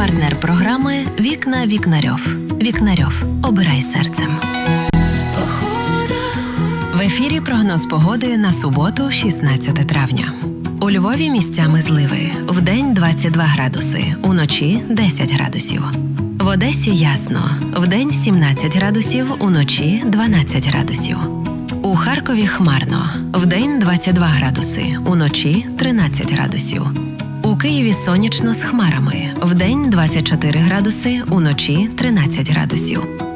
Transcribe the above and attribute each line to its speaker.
Speaker 1: Партнер програми «Вікна Вікнарьов». Вікнарьов. Обирай серцем. В ефірі прогноз погоди на суботу, 16 травня. У Львові місцями зливи. Вдень 22 градуси, уночі 10 градусів. В Одесі ясно. Вдень 17 градусів, уночі 12 градусів. У Харкові хмарно. Вдень 22 градуси, уночі 13 градусів. У Києві сонячно з хмарами. Вдень 24 градуси, уночі 13 градусів.